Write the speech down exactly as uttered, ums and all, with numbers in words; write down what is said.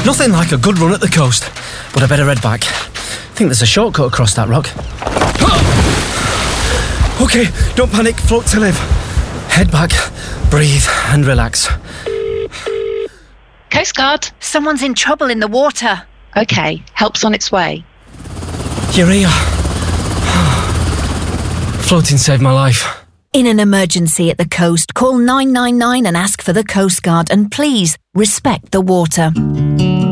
Nothing like a good run at the coast, but I better head back. I think there's a shortcut across that rock. OK, don't panic, float to live. Head back, breathe and relax. Coast Guard. Someone's in trouble in the water. OK, help's on its way. You're here. Floating saved my life. In an emergency at the coast, call nine nine nine and ask for the Coast Guard, and please respect the water.